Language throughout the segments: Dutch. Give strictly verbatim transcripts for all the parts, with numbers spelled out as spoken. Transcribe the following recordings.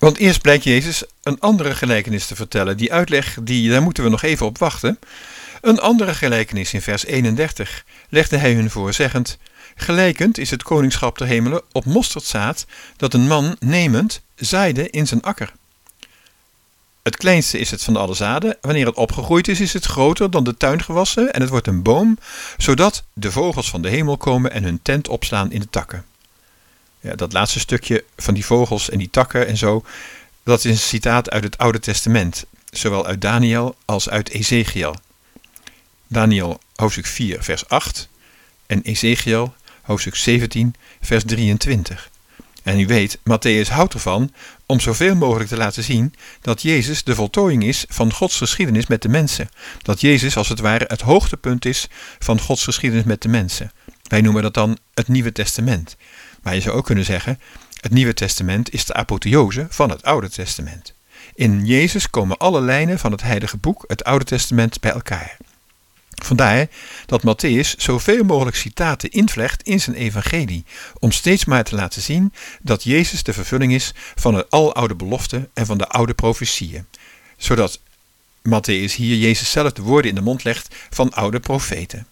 Want eerst blijkt Jezus een andere gelijkenis te vertellen. Die uitleg, die, daar moeten we nog even op wachten. Een andere gelijkenis in vers eenendertig legde hij hun voor, zeggend: Gelijkend is het koningschap der hemelen op mosterdzaad dat een man nemend zaaide in zijn akker. Het kleinste is het van alle zaden. Wanneer het opgegroeid is, is het groter dan de tuingewassen en het wordt een boom, zodat de vogels van de hemel komen en hun tent opslaan in de takken. Ja, dat laatste stukje van die vogels en die takken en zo, dat is een citaat uit het Oude Testament, zowel uit Daniel als uit Ezechiel. Daniel hoofdstuk vier vers acht en Ezechiel hoofdstuk zeventien vers drieëntwintig. En u weet, Matthäus houdt ervan om zoveel mogelijk te laten zien dat Jezus de voltooiing is van Gods geschiedenis met de mensen. Dat Jezus als het ware het hoogtepunt is van Gods geschiedenis met de mensen. Wij noemen dat dan het Nieuwe Testament. Maar je zou ook kunnen zeggen, het Nieuwe Testament is de apotheose van het Oude Testament. In Jezus komen alle lijnen van het heilige boek, het Oude Testament, bij elkaar. Vandaar dat Matthäus zoveel mogelijk citaten invlecht in zijn evangelie, om steeds maar te laten zien dat Jezus de vervulling is van de aloude beloften en van de oude profetieën. Zodat Matthäus hier Jezus zelf de woorden in de mond legt van oude profeten.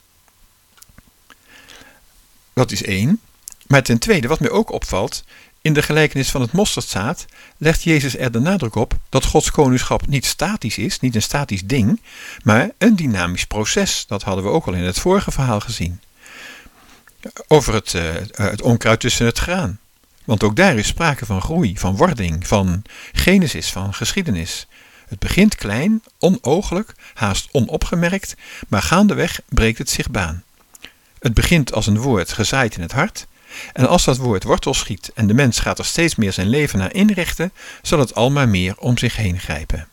Dat is één. Maar ten tweede, wat mij ook opvalt, in de gelijkenis van het mosterdzaad legt Jezus er de nadruk op dat Gods koningschap niet statisch is, niet een statisch ding, maar een dynamisch proces. Dat hadden we ook al in het vorige verhaal gezien. Over het, uh, het onkruid tussen het graan. Want ook daar is sprake van groei, van wording, van genesis, van geschiedenis. Het begint klein, onooglijk, haast onopgemerkt, maar gaandeweg breekt het zich baan. Het begint als een woord gezaaid in het hart. En als dat woord wortel schiet en de mens gaat er steeds meer zijn leven naar inrichten, zal het al maar meer om zich heen grijpen.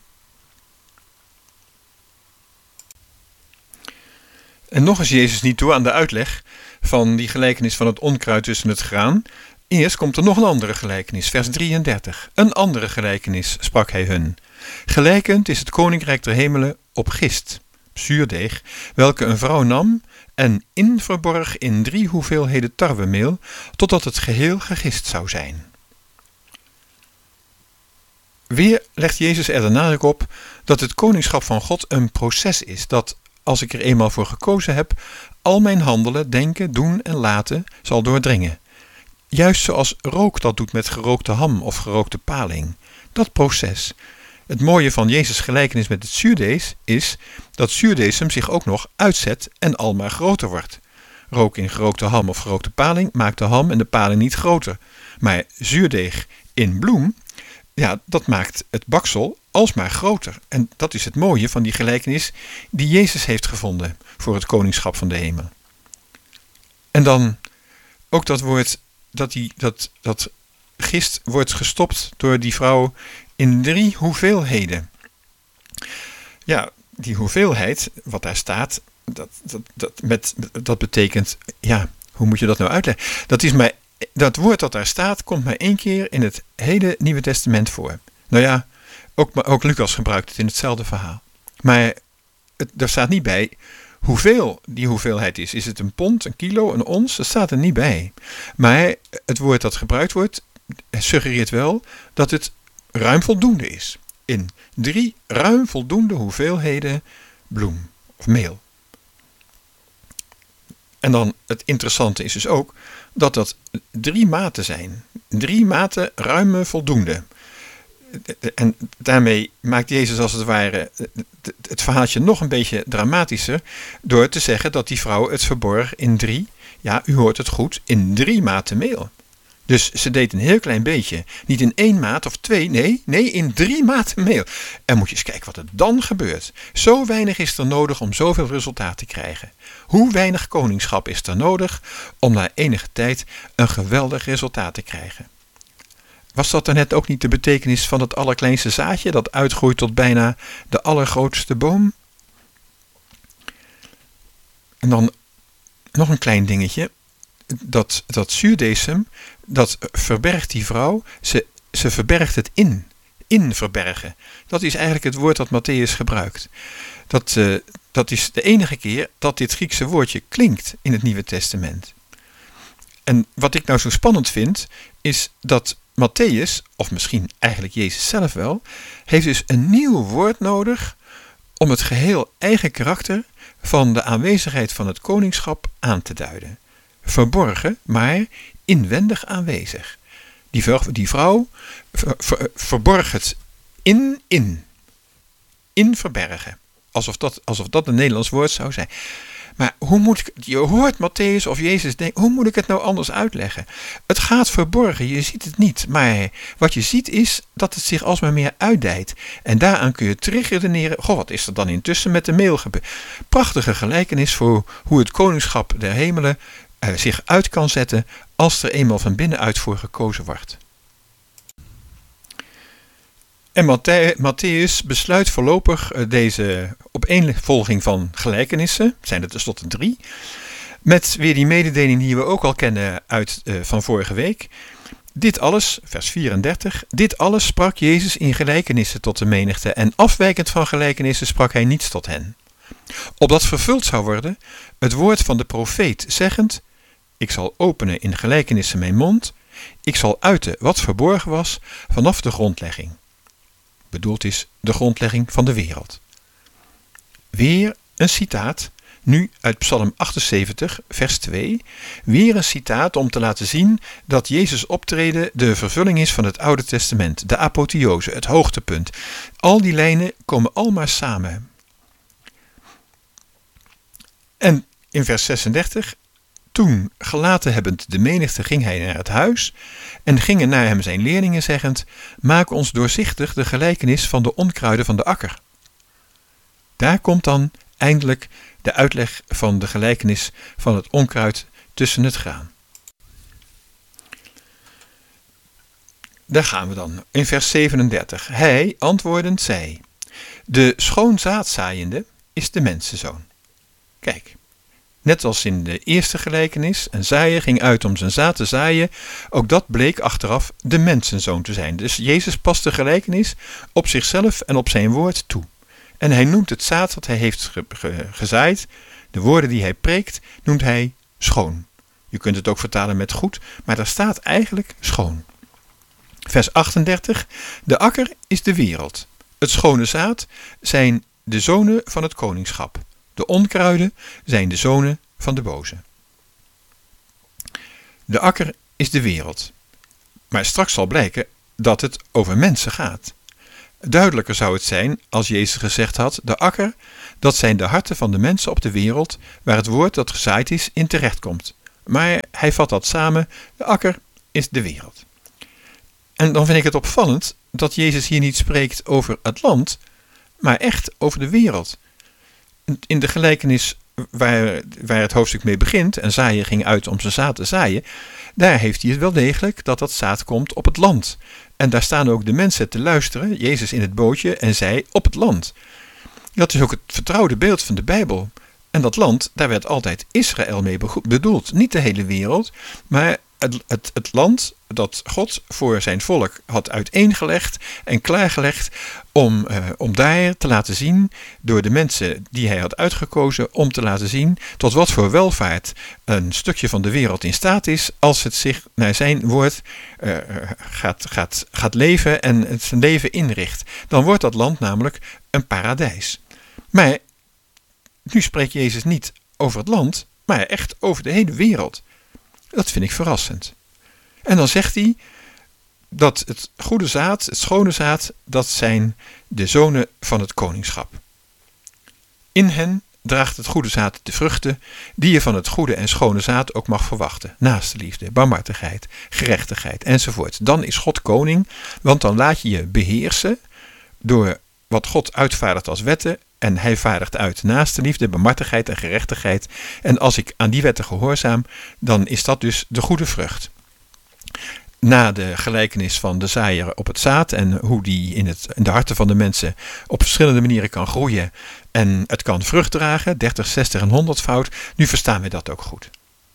En nog is Jezus niet toe aan de uitleg van die gelijkenis van het onkruid tussen het graan. Eerst komt er nog een andere gelijkenis, vers drieëndertig. Een andere gelijkenis, sprak hij hun. Gelijkend is het koninkrijk der hemelen op gist, zuurdeeg, welke een vrouw nam en inverborg in drie hoeveelheden tarwemeel, totdat het geheel gegist zou zijn. Weer legt Jezus er de nadruk op dat het koningschap van God een proces is, dat, als ik er eenmaal voor gekozen heb, al mijn handelen, denken, doen en laten zal doordringen. Juist zoals rook dat doet met gerookte ham of gerookte paling. Dat proces. Het mooie van Jezus' gelijkenis met het zuurdees is dat zuurdesem zich ook nog uitzet en almaar groter wordt. Rook in gerookte ham of gerookte paling maakt de ham en de paling niet groter. Maar zuurdeeg in bloem, ja, dat maakt het baksel alsmaar groter. En dat is het mooie van die gelijkenis die Jezus heeft gevonden voor het koningschap van de hemel. En dan ook dat woord, dat, die, dat, dat gist wordt gestopt door die vrouw in drie hoeveelheden. Ja, die hoeveelheid, wat daar staat, dat, dat, dat, met, dat betekent, ja, hoe moet je dat nou uitleggen? Dat is maar, dat woord dat daar staat, komt maar één keer in het hele Nieuwe Testament voor. Nou ja, ook, ook Lucas gebruikt het in hetzelfde verhaal. Maar het, er staat niet bij hoeveel die hoeveelheid is. Is het een pond, een kilo, een ons? Dat staat er niet bij. Maar het woord dat gebruikt wordt, suggereert wel dat het ruim voldoende is. In drie ruim voldoende hoeveelheden bloem of meel. En dan het interessante is dus ook dat dat drie maten zijn. Drie maten ruime voldoende. En daarmee maakt Jezus als het ware het verhaaltje nog een beetje dramatischer door te zeggen dat die vrouw het verborg in drie, ja, u hoort het goed, in drie maten meel. Dus ze deed een heel klein beetje. Niet in één maat of twee, nee, nee, in drie maten meel. En moet je eens kijken wat er dan gebeurt. Zo weinig is er nodig om zoveel resultaat te krijgen. Hoe weinig koningschap is er nodig om na enige tijd een geweldig resultaat te krijgen. Was dat daarnet ook niet de betekenis van het allerkleinste zaadje dat uitgroeit tot bijna de allergrootste boom? En dan nog een klein dingetje. Dat, dat zuurdesem, dat verbergt die vrouw, ze, ze verbergt het in. In verbergen. Dat is eigenlijk het woord dat Matthäus gebruikt. Dat, uh, dat is de enige keer dat dit Griekse woordje klinkt in het Nieuwe Testament. En wat ik nou zo spannend vind, is dat Matthäus, of misschien eigenlijk Jezus zelf wel, heeft dus een nieuw woord nodig om het geheel eigen karakter van de aanwezigheid van het koningschap aan te duiden. Verborgen, maar inwendig aanwezig. Die, ver, die vrouw ver, ver, verborg het in, in. In verbergen. Alsof dat, alsof dat een Nederlands woord zou zijn. Maar hoe moet ik, je hoort Matthäus of Jezus denken, hoe moet ik het nou anders uitleggen? Het gaat verborgen, je ziet het niet. Maar wat je ziet is dat het zich alsmaar meer uitdijt. En daaraan kun je terugredeneren, goh, wat is er dan intussen met de meel gebeurd? Prachtige gelijkenis voor hoe het koningschap der hemelen uh, zich uit kan zetten als er eenmaal van binnenuit voor gekozen wordt. En Matthäus besluit voorlopig deze opeenvolging van gelijkenissen, zijn er tenslotte drie, met weer die mededeling die we ook al kennen uit uh, van vorige week. Dit alles, vers vierendertig, dit alles sprak Jezus in gelijkenissen tot de menigte en afwijkend van gelijkenissen sprak hij niets tot hen. Opdat vervuld zou worden het woord van de profeet zeggend, ik zal openen in gelijkenissen mijn mond, ik zal uiten wat verborgen was vanaf de grondlegging. Bedoeld is de grondlegging van de wereld. Weer een citaat, nu uit Psalm achtenzeventig, vers twee. Weer een citaat om te laten zien dat Jezus' optreden de vervulling is van het Oude Testament. De apotheose, het hoogtepunt. Al die lijnen komen allemaal samen. En in vers zesendertig. Toen, gelaten hebbend de menigte, ging hij naar het huis en gingen naar hem zijn leerlingen zeggend, maak ons doorzichtig de gelijkenis van de onkruiden van de akker. Daar komt dan eindelijk de uitleg van de gelijkenis van het onkruid tussen het graan. Daar gaan we dan, in vers zevenendertig. Hij, antwoordend, zei, de schoon zaadzaaiende is de mensenzoon. Kijk. Net als in de eerste gelijkenis, een zaaier ging uit om zijn zaad te zaaien, ook dat bleek achteraf de mensenzoon te zijn. Dus Jezus past de gelijkenis op zichzelf en op zijn woord toe. En hij noemt het zaad dat hij heeft ge- ge- gezaaid, de woorden die hij preekt, noemt hij schoon. Je kunt het ook vertalen met goed, maar daar staat eigenlijk schoon. Vers achtendertig, de akker is de wereld. Het schone zaad zijn de zonen van het koningschap. De onkruiden zijn de zonen van de boze. De akker is de wereld. Maar straks zal blijken dat het over mensen gaat. Duidelijker zou het zijn als Jezus gezegd had, de akker, dat zijn de harten van de mensen op de wereld, waar het woord dat gezaaid is in terechtkomt. Maar hij vat dat samen, de akker is de wereld. En dan vind ik het opvallend dat Jezus hier niet spreekt over het land, maar echt over de wereld. In de gelijkenis waar, waar het hoofdstuk mee begint, en zaaier ging uit om zijn zaad te zaaien, daar heeft hij het wel degelijk dat dat zaad komt op het land. En daar staan ook de mensen te luisteren, Jezus in het bootje en zij op het land. Dat is ook het vertrouwde beeld van de Bijbel. En dat land, daar werd altijd Israël mee bedoeld. Niet de hele wereld, maar het, het, het land dat God voor zijn volk had uiteengelegd en klaargelegd om, uh, om daar te laten zien, door de mensen die hij had uitgekozen, om te laten zien tot wat voor welvaart een stukje van de wereld in staat is als het zich naar zijn woord uh, gaat, gaat, gaat leven en het zijn leven inricht. Dan wordt dat land namelijk een paradijs. Maar nu spreekt Jezus niet over het land, maar echt over de hele wereld. Dat vind ik verrassend. En dan zegt hij dat het goede zaad, het schone zaad, dat zijn de zonen van het koningschap. In hen draagt het goede zaad de vruchten die je van het goede en schone zaad ook mag verwachten. Naastenliefde, barmhartigheid, gerechtigheid enzovoort. Dan is God koning, want dan laat je je beheersen door wat God uitvaardigt als wetten. En hij vaardigt uit naastenliefde, barmhartigheid en gerechtigheid. En als ik aan die wetten gehoorzaam, dan is dat dus de goede vrucht. Na de gelijkenis van de zaaier op het zaad en hoe die in, het, in de harten van de mensen op verschillende manieren kan groeien en het kan vrucht dragen, dertig, zestig en honderd fout, nu verstaan we dat ook goed.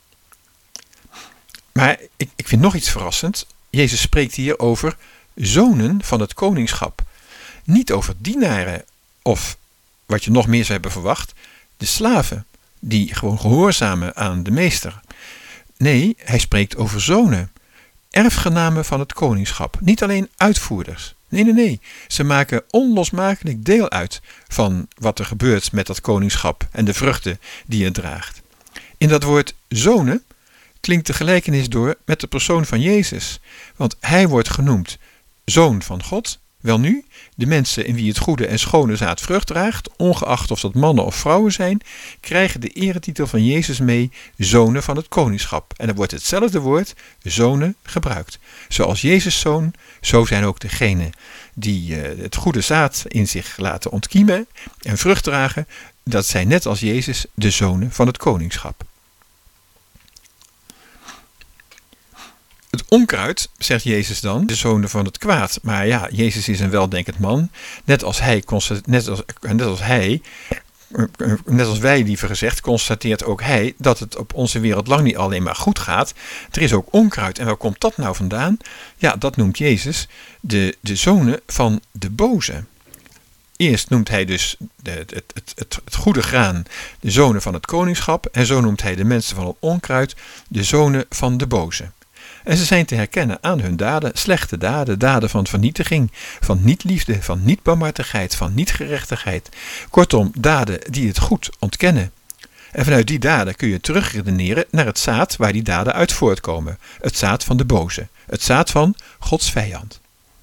Maar ik, ik vind nog iets verrassend. Jezus spreekt hier over zonen van het koningschap. Niet over dienaren of, wat je nog meer zou hebben verwacht, de slaven die gewoon gehoorzamen aan de meester. Nee, hij spreekt over zonen. erfgenamen van het koningschap. Niet alleen uitvoerders. Nee, nee, nee. Ze maken onlosmakelijk deel uit van wat er gebeurt met dat koningschap en de vruchten die het draagt. In dat woord zonen klinkt de gelijkenis door met de persoon van Jezus. Want hij wordt genoemd zoon van God. Welnu, de mensen in wie het goede en schone zaad vrucht draagt, ongeacht of dat mannen of vrouwen zijn, krijgen de eretitel van Jezus mee, zonen van het koningschap. En er wordt hetzelfde woord, zonen, gebruikt. Zoals Jezus zoon, zo zijn ook degenen die uh, het goede zaad in zich laten ontkiemen en vrucht dragen, dat zijn net als Jezus de zonen van het koningschap. Het onkruid, zegt Jezus dan, de zonen van het kwaad. Maar ja, Jezus is een weldenkend man. Net als hij, net als, net als hij, net als wij liever gezegd, constateert ook hij dat het op onze wereld lang niet alleen maar goed gaat. Er is ook onkruid. En waar komt dat nou vandaan? Ja, dat noemt Jezus de, de zonen van de boze. Eerst noemt hij dus de, het, het, het, het goede graan de zonen van het koningschap. En zo noemt hij de mensen van het onkruid de zonen van de boze. En ze zijn te herkennen aan hun daden, slechte daden, daden van vernietiging, van niet-liefde, van niet-barmhartigheid, van niet-gerechtigheid. Kortom, daden die het goed ontkennen. En vanuit die daden kun je terugredeneren naar het zaad waar die daden uit voortkomen. Het zaad van de boze, het zaad van Gods vijand.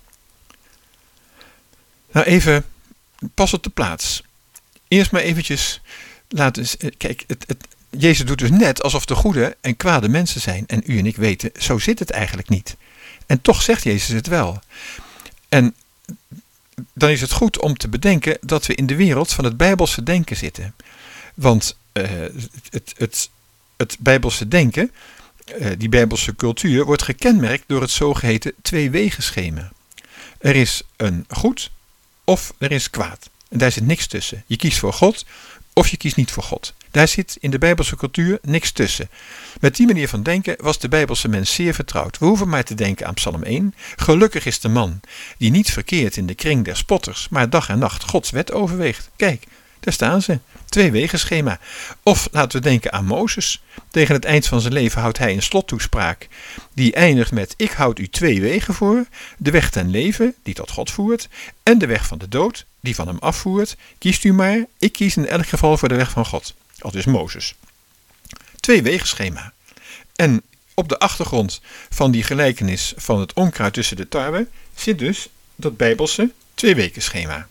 Nou even, pas op de plaats. Eerst maar eventjes laten, kijk, het, het, Jezus doet dus net alsof er goede en kwade mensen zijn. En u en ik weten, zo zit het eigenlijk niet. En toch zegt Jezus het wel. En dan is het goed om te bedenken dat we in de wereld van het Bijbelse denken zitten. Want uh, het, het, het Bijbelse denken, uh, die Bijbelse cultuur, wordt gekenmerkt door het zogeheten twee-wegenschema. Er is een goed of er is kwaad. En daar zit niks tussen. Je kiest voor God of je kiest niet voor God. Daar zit in de Bijbelse cultuur niks tussen. Met die manier van denken was de Bijbelse mens zeer vertrouwd. We hoeven maar te denken aan Psalm één. Gelukkig is de man die niet verkeert in de kring der spotters, maar dag en nacht Gods wet overweegt. Kijk, daar staan ze. Twee-wegenschema. Of laten we denken aan Mozes. Tegen het eind van zijn leven houdt hij een slottoespraak. Die eindigt met: ik houd u twee wegen voor. De weg ten leven, die tot God voert. En de weg van de dood, die van hem afvoert. Kiest u maar. Ik kies in elk geval voor de weg van God. Al dus Mozes. Twee-wegenschema. En op de achtergrond van die gelijkenis van het onkruid tussen de tarwe zit dus dat Bijbelse twee-wekenschema.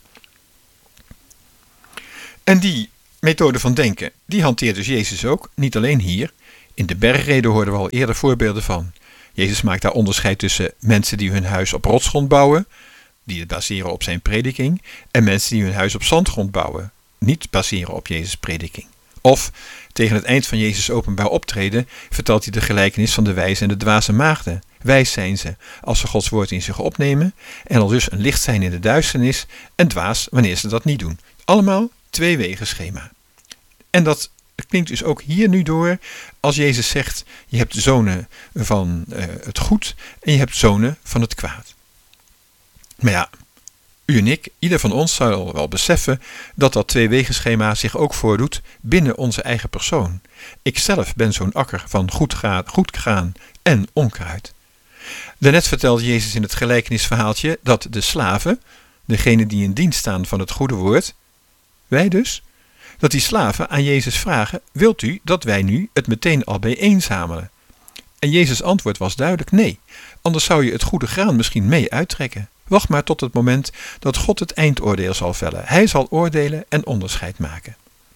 En die methode van denken, die hanteert dus Jezus ook, niet alleen hier. In de bergreden hoorden we al eerder voorbeelden van. Jezus maakt daar onderscheid tussen mensen die hun huis op rotsgrond bouwen, die het baseren op zijn prediking, en mensen die hun huis op zandgrond bouwen, niet baseren op Jezus' prediking. Of, tegen het eind van Jezus' openbaar optreden, vertelt hij de gelijkenis van de wijze en de dwaze maagden. Wijs zijn ze als ze Gods woord in zich opnemen, en al dus een licht zijn in de duisternis, en dwaas wanneer ze dat niet doen. Allemaal twee-wegenschema. En dat klinkt dus ook hier nu door als Jezus zegt: je hebt zonen van uh, het goed en je hebt zonen van het kwaad. Maar ja, u en ik, ieder van ons zal wel beseffen dat dat twee-wegenschema zich ook voordoet binnen onze eigen persoon. Ikzelf ben zo'n akker van goed graan, goed graan en onkruid. Daarnet vertelde Jezus in het gelijkenisverhaaltje dat de slaven, degenen die in dienst staan van het goede woord, wij dus, dat die slaven aan Jezus vragen: wilt u dat wij nu het meteen al bijeenzamelen? En Jezus' antwoord was duidelijk: nee, anders zou je het goede graan misschien mee uittrekken. Wacht maar tot het moment dat God het eindoordeel zal vellen. Hij zal oordelen en onderscheid maken.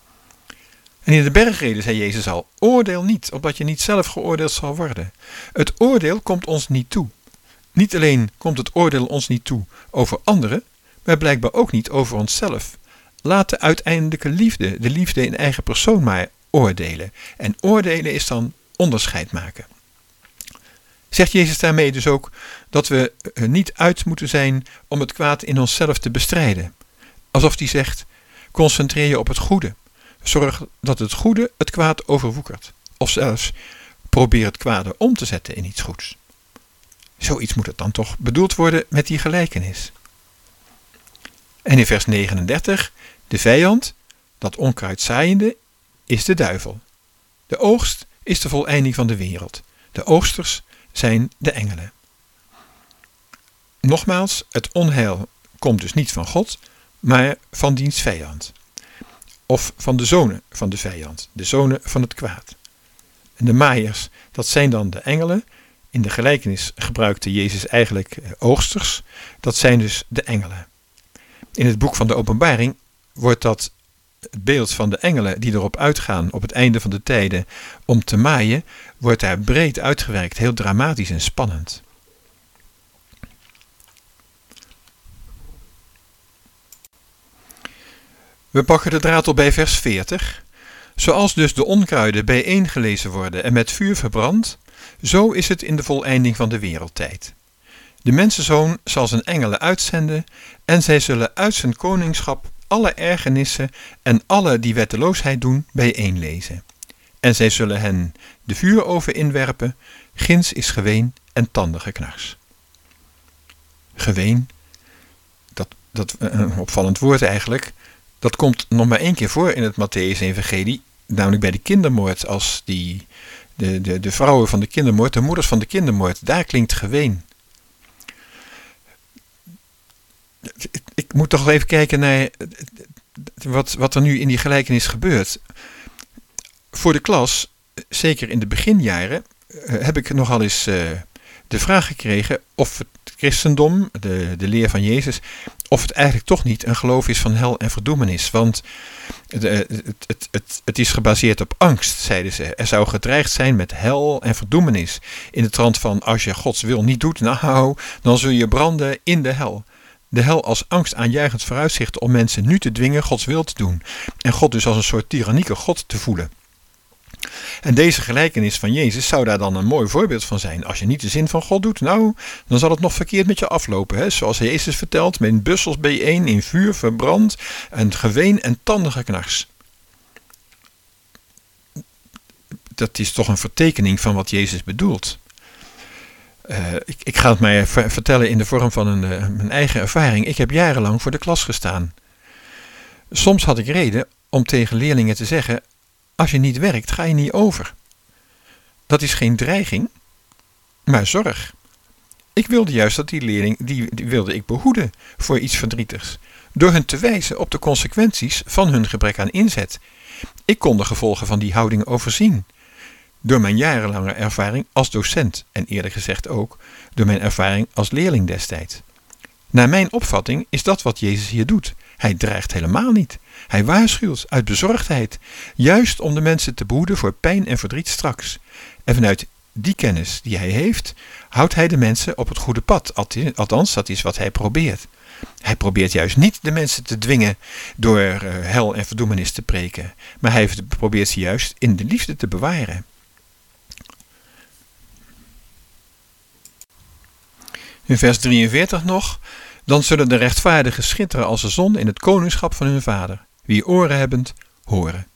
En in de bergreden zei Jezus al: oordeel niet, opdat je niet zelf geoordeeld zal worden. Het oordeel komt ons niet toe. Niet alleen komt het oordeel ons niet toe over anderen, maar blijkbaar ook niet over onszelf. Laat de uiteindelijke liefde, de liefde in eigen persoon maar oordelen. En oordelen is dan onderscheid maken. Zegt Jezus daarmee dus ook dat we er niet uit moeten zijn om het kwaad in onszelf te bestrijden? Alsof hij zegt: concentreer je op het goede. Zorg dat het goede het kwaad overwoekert. Of zelfs probeer het kwade om te zetten in iets goeds. Zoiets moet het dan toch bedoeld worden met die gelijkenis. En in vers negenendertig, de vijand, dat onkruid zaaiende, is de duivel. De oogst is de voleinding van de wereld. De oogsters zijn de engelen. Nogmaals, het onheil komt dus niet van God, maar van diens vijand. Of van de zonen van de vijand, de zonen van het kwaad. En de maaiers, dat zijn dan de engelen. In de gelijkenis gebruikte Jezus eigenlijk oogsters. Dat zijn dus de engelen. In het boek van de Openbaring wordt dat het beeld van de engelen die erop uitgaan op het einde van de tijden om te maaien, wordt daar breed uitgewerkt, heel dramatisch en spannend. We pakken de draad op bij vers veertig. Zoals dus de onkruiden bijeengelezen worden en met vuur verbrand, zo is het in de voleinding van de wereldtijd. De mensenzoon zal zijn engelen uitzenden en zij zullen uit zijn koningschap alle ergernissen en alle die wetteloosheid doen bijeenlezen. En zij zullen hen de vuuroven inwerpen, ginds is geween en tandengeknars. Geween, dat, dat een opvallend woord eigenlijk, dat komt nog maar één keer voor in het Mattheüs-evangelie, namelijk bij de kindermoord, als die, de, de, de vrouwen van de kindermoord, de moeders van de kindermoord, daar klinkt geween. Ik moet toch even kijken naar wat, wat er nu in die gelijkenis gebeurt. Voor de klas, zeker in de beginjaren, heb ik nogal eens uh, de vraag gekregen of het christendom, de, de leer van Jezus, of het eigenlijk toch niet een geloof is van hel en verdoemenis. Want de, het, het, het, het is gebaseerd op angst, zeiden ze. Er zou gedreigd zijn met hel en verdoemenis. In de trant van, als je Gods wil niet doet, nou, dan zul je branden in de hel. De hel als angstaanjagend vooruitzicht om mensen nu te dwingen Gods wil te doen. En God dus als een soort tyrannieke God te voelen. En deze gelijkenis van Jezus zou daar dan een mooi voorbeeld van zijn. Als je niet de zin van God doet, nou, dan zal het nog verkeerd met je aflopen. Hè? Zoals Jezus vertelt, met bussels bijeen, in vuur verbrand, en geween en tandengeknars. Dat is toch een vertekening van wat Jezus bedoelt. Uh, ik, ik ga het mij ver- vertellen in de vorm van een, uh, mijn eigen ervaring. Ik heb jarenlang voor de klas gestaan. Soms had ik reden om tegen leerlingen te zeggen, als je niet werkt, ga je niet over. Dat is geen dreiging, maar zorg. Ik wilde juist dat die leerling, die, die wilde ik behoeden voor iets verdrietigs. Door hen te wijzen op de consequenties van hun gebrek aan inzet. Ik kon de gevolgen van die houding overzien. Door mijn jarenlange ervaring als docent en eerder gezegd ook door mijn ervaring als leerling destijds. Naar mijn opvatting is dat wat Jezus hier doet. Hij dreigt helemaal niet. Hij waarschuwt uit bezorgdheid, juist om de mensen te behoeden voor pijn en verdriet straks. En vanuit die kennis die hij heeft, houdt hij de mensen op het goede pad. Althans, dat is wat hij probeert. Hij probeert juist niet de mensen te dwingen door uh, hel en verdoemenis te preken, maar hij probeert ze juist in de liefde te bewaren. In vers drieënveertig nog, dan zullen de rechtvaardigen schitteren als de zon in het koningschap van hun vader. Wie oren hebbend, horen.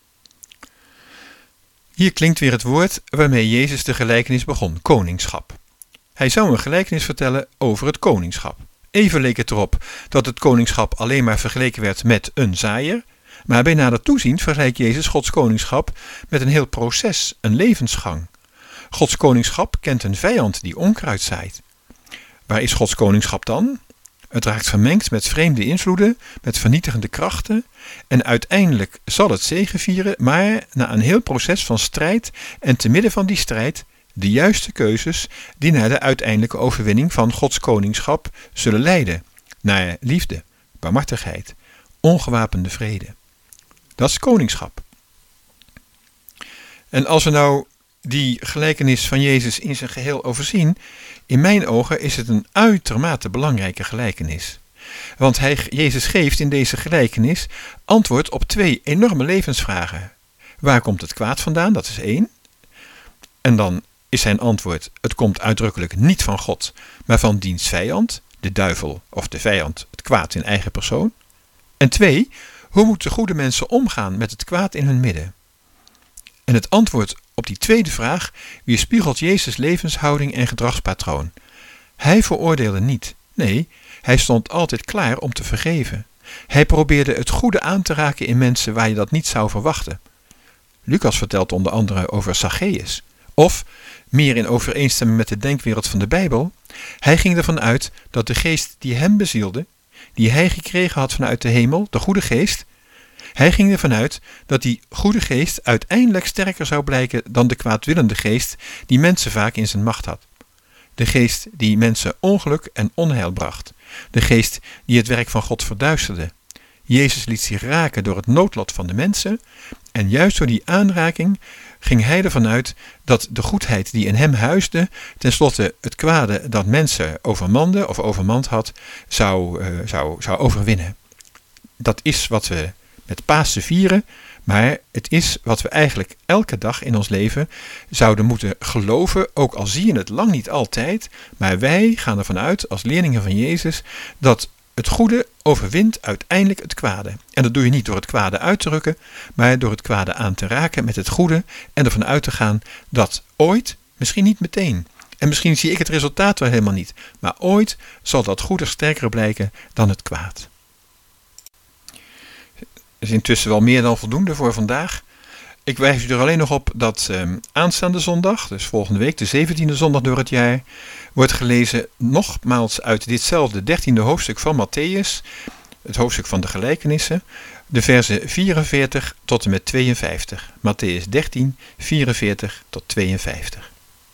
Hier klinkt weer het woord waarmee Jezus de gelijkenis begon, koningschap. Hij zou een gelijkenis vertellen over het koningschap. Even leek het erop dat het koningschap alleen maar vergeleken werd met een zaaier, maar bij nader toezien vergelijkt Jezus Gods koningschap met een heel proces, een levensgang. Gods koningschap kent een vijand die onkruid zaait. Waar is Gods koningschap dan? Het raakt vermengd met vreemde invloeden, met vernietigende krachten en uiteindelijk zal het zegevieren, maar na een heel proces van strijd en te midden van die strijd de juiste keuzes die naar de uiteindelijke overwinning van Gods koningschap zullen leiden, naar liefde, barmhartigheid, ongewapende vrede. Dat is koningschap. En als we nou die gelijkenis van Jezus in zijn geheel overzien, in mijn ogen is het een uitermate belangrijke gelijkenis. Want hij, Jezus geeft in deze gelijkenis antwoord op twee enorme levensvragen. Waar komt het kwaad vandaan? Dat is één. En dan is zijn antwoord, het komt uitdrukkelijk niet van God, maar van diens vijand, de duivel of de vijand, het kwaad in eigen persoon. En twee, hoe moeten goede mensen omgaan met het kwaad in hun midden? En het antwoord op die tweede vraag weerspiegelt Jezus' levenshouding en gedragspatroon. Hij veroordeelde niet. Nee, hij stond altijd klaar om te vergeven. Hij probeerde het goede aan te raken in mensen waar je dat niet zou verwachten. Lucas vertelt onder andere over Zacchaeus. Of, meer in overeenstemming met de denkwereld van de Bijbel, hij ging ervan uit dat de geest die hem bezielde, die hij gekregen had vanuit de hemel, de goede geest, hij ging ervan uit dat die goede geest uiteindelijk sterker zou blijken dan de kwaadwillende geest die mensen vaak in zijn macht had. De geest die mensen ongeluk en onheil bracht. De geest die het werk van God verduisterde. Jezus liet zich raken door het noodlot van de mensen en juist door die aanraking ging hij ervan uit dat de goedheid die in hem huisde tenslotte het kwade dat mensen overmande of overmand had, zou, uh, zou, zou overwinnen. Dat is wat we met Pasen vieren, maar het is wat we eigenlijk elke dag in ons leven zouden moeten geloven, ook al zie je het lang niet altijd, maar wij gaan ervan uit als leerlingen van Jezus dat het goede overwint uiteindelijk het kwade. En dat doe je niet door het kwade uit te rukken, maar door het kwade aan te raken met het goede en ervan uit te gaan dat ooit, misschien niet meteen, en misschien zie ik het resultaat wel helemaal niet, maar ooit zal dat goede sterker blijken dan het kwaad. Dat is intussen wel meer dan voldoende voor vandaag. Ik wijs u er alleen nog op dat eh, aanstaande zondag, dus volgende week, de zeventiende zondag door het jaar, wordt gelezen nogmaals uit ditzelfde dertiende hoofdstuk van Mattheüs, het hoofdstuk van de gelijkenissen, de verzen vierenveertig tot en met tweeënvijftig. Mattheüs dertien, vierenveertig tot tweeënvijftig.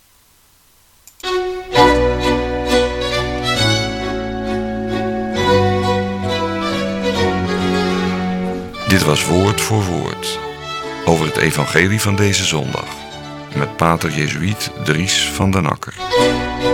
Dit was Woord voor Woord over het evangelie van deze zondag met pater Jezuïet Dries van den Akker.